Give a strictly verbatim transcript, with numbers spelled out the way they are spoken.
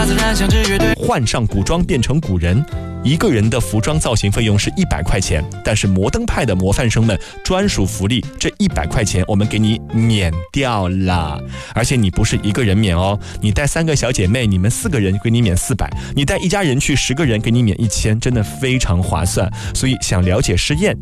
自然像只乐队。 换上古装变成古人，一个人的服装造型费用是一百块钱，但是摩登派的模范生们专属福利，这一百块钱我们给你免掉了。而且你不是一个人免哦，你带三个小姐妹，你们四个人给你免四百，你带一家人去十个人给你免一千，真的非常划算。所以想了解试验